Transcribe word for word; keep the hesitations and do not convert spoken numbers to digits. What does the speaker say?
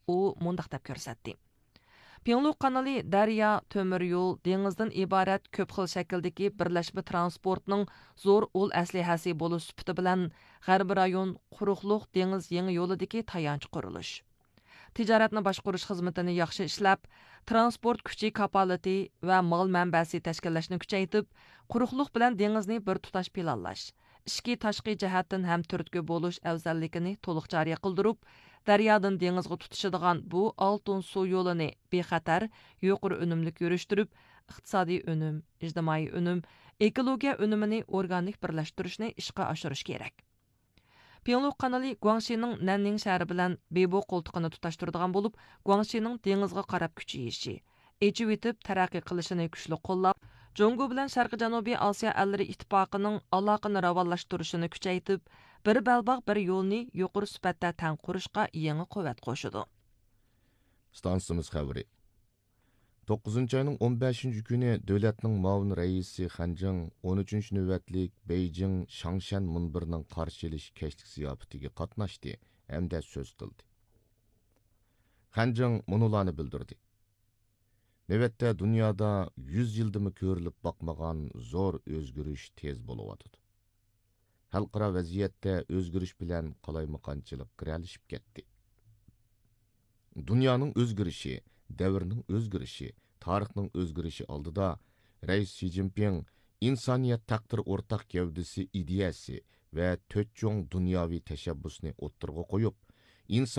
u mundaq deb ko'rsatdi. Pinglu kanali daryo, tömür yo'l, dengizdan iborat ko'p xil shakldagi birlashma transportning zo'r ul aslihasi bo'lish sifati bilan G'arbi rayon quruqliq dengiz yangi yo'lidagi tayanch qurilish. Tijoratni boshqarish xizmatini yaxshi ishlab, transport kuchi kapolati va mol manbasi tashkillashni kuchaytirib, quruqliq bilan dengizni bir tutash planlash, ishki tashqi jihatdan ham turtki bo'lish afzalligini to'liq joriy qildirib, daryodan dengizga tutishadigan bu oltin suv yo'lini bexatar, yuqori unumlik yurishtirib, iqtisodiy unum, ijtimoiy unum, ekologiya unumini organik birlashtirishni ishga oshirish kerak. Pinglu kanali Guangxining Nanning shahri bilan Beibo qo'ltiqini tutashtiradigan bo'lib, Guangxining dengizga qarab kuchayishi, echib etib taraqqiy qilishini kuchli qo'llab, Jongo bilan Sharqi Janubiy Osiyo allari ittifoqining aloqani rivojlantirishini kuchaytirib, bir balbaq bir yo'lni yuqori sifatda tang qurishga yangi quvvat qo'shadi. Stansimiz xabari. to'qqizinchi ayning o'n beshinchi kuni davlatning muavin raisi Xanjing o'n uchinchi navbatlik Beijing Shangshan munbirining qarshi olish kechlik ziyofatiga qatnashdi hamda so'z qildi. Xanjing munolarni bildirdi. Navbatda dunyoda yuz yildimi ko'rilib boqmagan zo'r o'zgarish tez bo'lyotdi. Xalqaro vaziyatda o'zgarish bilan qalaymaqonchilik kiralishib ketdi. Dunyoning o'zgarishi, davrning o'zgarishi, tarixning o'zgarishi oldida Rais Xi Jinping insoniyat taqdir o'rtaq gavdasi ideyasi va to'rt cho'ng dunyoviy tashabbusni o'ttirg'a qo'yib, inson